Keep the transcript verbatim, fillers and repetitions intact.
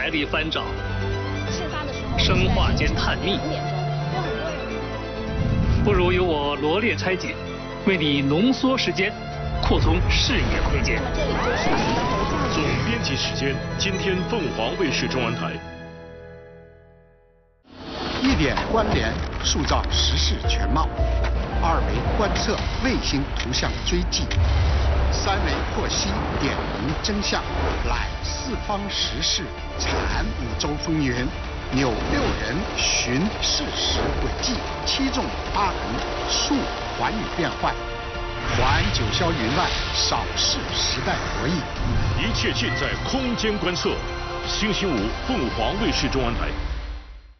海里翻找， 事发的时候生化间探秘， 两点钟，有很多人。 不如由我罗列拆解，为你浓缩时间，扩充视野空间。 那么这里就是石头架总编辑时间，今天凤凰卫视中文台。 一点关联，塑造时事全貌；二维观测，卫星图像追迹；三维获悉，点明真相。览四方时事，产五洲风云，扭六人，寻事实轨迹，七纵八横，述寰宇变幻。环九霄云外，扫视时代博弈。 一切尽在空间观测。星期五，凤凰卫视中文台。